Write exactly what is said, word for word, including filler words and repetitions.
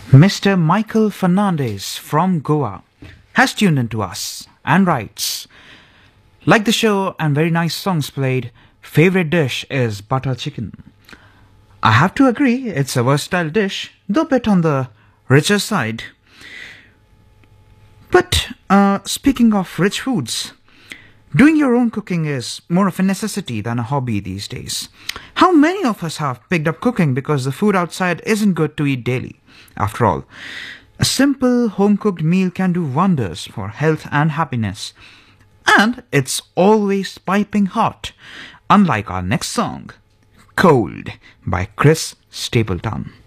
Mister Michael Fernandez from Goa has tuned into us and writes, like the show and very nice songs played, favorite dish is butter chicken. I have to agree, it's a versatile dish, though a bit on the richer side. But uh, speaking of rich foods, doing your own cooking is more of a necessity than a hobby these days. How many of us have picked up cooking because the food outside isn't good to eat daily? After all, a simple home-cooked meal can do wonders for health and happiness. And it's always piping hot, unlike our next song, Cold by Chris Stapleton.